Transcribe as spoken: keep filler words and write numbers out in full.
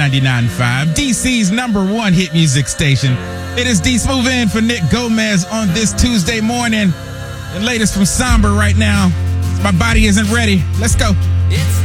ninety-nine point five, D C's number one hit music station. It is D Smooth in for Nick Gomez on this Tuesday morning. The latest from Somber right now. My body isn't ready. Let's go. It's